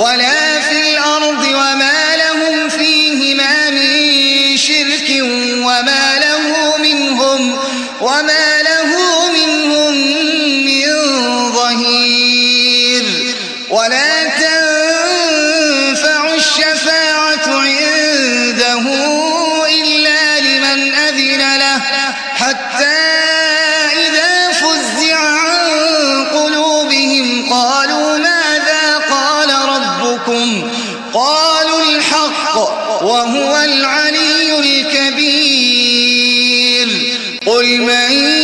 ولا في الأرض وما لهم فيهما من شرك وما له منهم من ظهير. ولا تنفع الشفاعة عنده إلا لمن أذن له حتى إذا فزع عن قلوبهم قالوا ماذا قال ربكم قالوا الحق وهو العلي الكبير. قل من